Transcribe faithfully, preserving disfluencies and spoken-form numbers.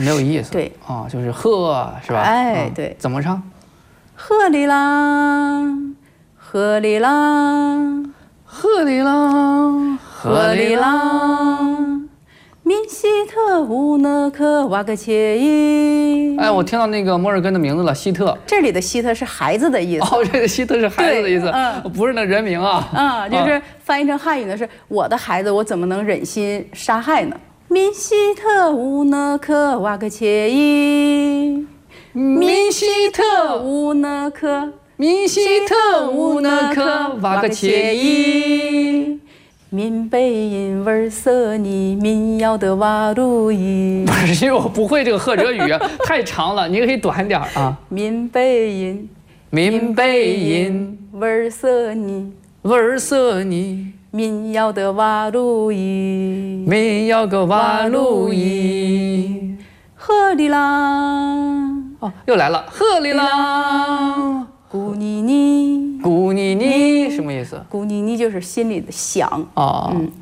没有意思。 对， 啊，就是鹤是吧？ 哎，对， 怎么唱？ 鹤里郎，鹤里郎， 鹤里郎， 鹤里郎，闽西特乌讷克瓦格切伊。 哎，我听到那个摩尔根的名字了，希特。 这里的希特是孩子的意思。 哦，这个希特是孩子的意思， 嗯， 不是那人名啊。 嗯，就是翻译成汉语呢，是我的孩子，我怎么能忍心杀害呢？闽西特乌讷克瓦格切伊。 闽西特乌讷克， 闽西特乌讷克瓦格切伊。 闽北音味色尼，民谣的瓦鲁伊。 不是，因为我不会这个赫哲语，太长了，你可以短点啊。 闽北音， 闽北音味色尼， 味色尼， 民谣的瓦鲁伊， 民谣个瓦鲁伊。 鹤里郎， 哦，又来了，鹤里郎， 咕妮妮， 咕妮妮，什么意思？ 咕妮妮就是心里的想。 哦， 嗯。